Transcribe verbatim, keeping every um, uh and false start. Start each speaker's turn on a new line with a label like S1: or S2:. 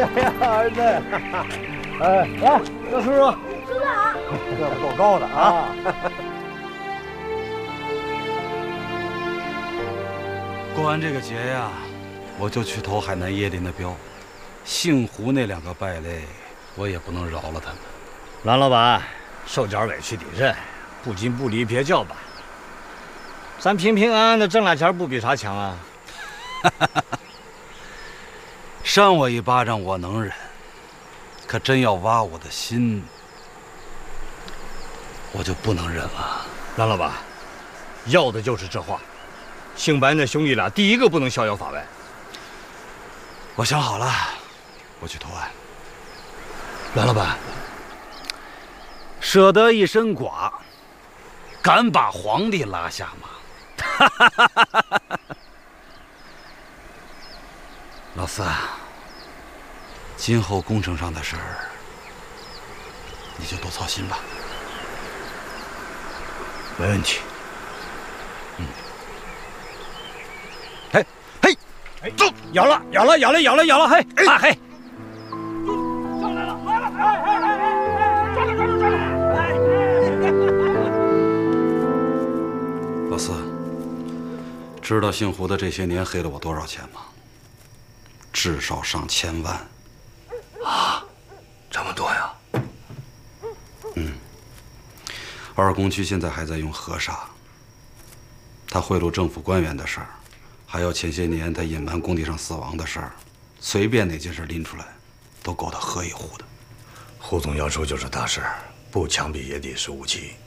S1: 呀呀，儿子！哎，来，赵叔叔，
S2: 叔叔好。
S1: 个子够高的啊！
S3: 过完这个节呀，我就去投海南椰林的标。姓胡那两个败类，我也不能饶了他们。
S1: 蓝老板，受点委屈抵认，不近不离，别叫板。咱平平安安的挣俩钱，不比啥强啊？
S3: 扇我一巴掌我能忍，可真要挖我的心，我就不能忍了。
S1: 蓝老板，要的就是这话。姓白那兄弟俩，第一个不能逍遥法外。
S3: 我想好了，我去投案。
S1: 蓝老板，
S3: 舍得一身剐，敢把皇帝拉下马。老四啊，今后工程上的事儿，你就多操心吧。
S1: 没问题。
S3: 嗯。嘿，嘿，
S1: 哎，走！咬了，咬了，咬了，咬了，咬了！嘿，啊嘿！
S2: 上来了，来了！哎哎哎哎！抓住，抓住，抓住！哎！
S3: 老四，知道姓胡的这些年黑了我多少钱吗？至少上千万。
S1: 啊，这么多呀？
S3: 嗯。二宫区现在还在用河沙，他贿赂政府官员的事儿，还有前些年他隐瞒工地上死亡的事儿，随便哪件事拎出来，都够他喝一壶的。
S4: 胡总要出就是大事，不枪毙也得是无期。